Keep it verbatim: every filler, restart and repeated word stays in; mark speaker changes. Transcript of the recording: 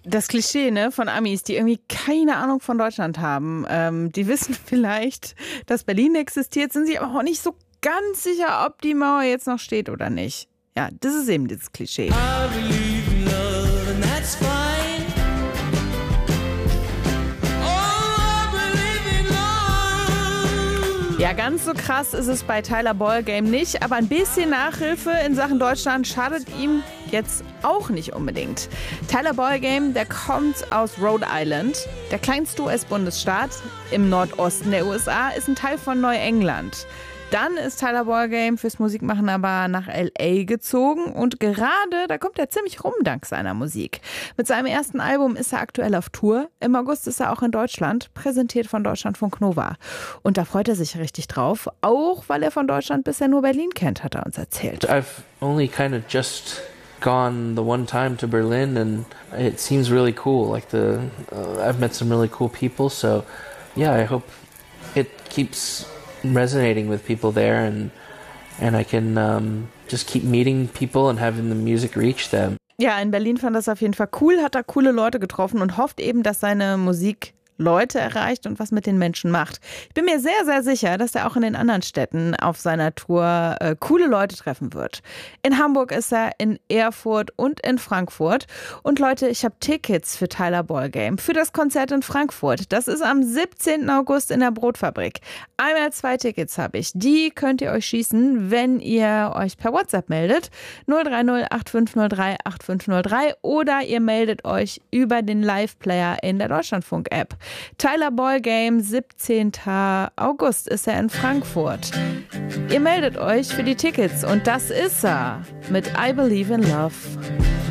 Speaker 1: Das Klischee, ne, von Amis, die irgendwie keine Ahnung von Deutschland haben. Ähm, die wissen vielleicht, dass Berlin existiert, sind sich aber auch nicht so ganz sicher, ob die Mauer jetzt noch steht oder nicht. Ja, das ist eben dieses Klischee. Ja, ganz so krass ist es bei Tyler Ballgame nicht, aber ein bisschen Nachhilfe in Sachen Deutschland schadet ihm jetzt auch nicht unbedingt. Tyler Ballgame, der kommt aus Rhode Island, der kleinste U S-Bundesstaat im Nordosten der U S A, ist ein Teil von Neuengland. Dann ist Tyler Ballgame fürs Musikmachen aber nach L A gezogen und gerade, da kommt er ziemlich rum dank seiner Musik. Mit seinem ersten Album ist er aktuell auf Tour. Im August ist er auch in Deutschland, präsentiert von Deutschlandfunk Nova. Und da freut er sich richtig drauf, auch weil er von Deutschland bisher nur Berlin kennt, hat er uns erzählt.
Speaker 2: I've only kind of just gone the one time to Berlin and it seems really cool. Like the uh, I've met some really cool people, so yeah, I hope it keeps resonating with people there and and I can um, just keep meeting people and having the music reach them.
Speaker 1: Ja, in Berlin fand das auf jeden Fall cool, hat da coole Leute getroffen und hofft eben, dass seine Musik Leute erreicht und was mit den Menschen macht. Ich bin mir sehr, sehr sicher, dass er auch in den anderen Städten auf seiner Tour äh, coole Leute treffen wird. In Hamburg ist er, in Erfurt und in Frankfurt. Und Leute, ich habe Tickets für Tyler Ballgame für das Konzert in Frankfurt. Das ist am siebzehnten August in der Brotfabrik. Einmal zwei Tickets habe ich. Die könnt ihr euch schießen, wenn ihr euch per WhatsApp meldet. null drei null acht fünf null drei acht fünf null drei oder ihr meldet euch über den Live-Player in der Deutschlandfunk-App. Tyler Ballgame, siebzehnten August ist er in Frankfurt. Ihr meldet euch für die Tickets und das ist er mit I Believe in Love.